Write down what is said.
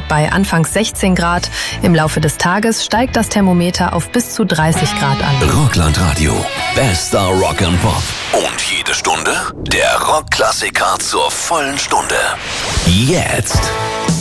bei anfangs 16 Grad. Im Laufe des Tages steigt das Thermometer auf bis zu 30 Grad an. Rockland-Radio. Bester Rock and Pop. Und jede Stunde der Rockklassiker zur vollen Stunde. Jetzt.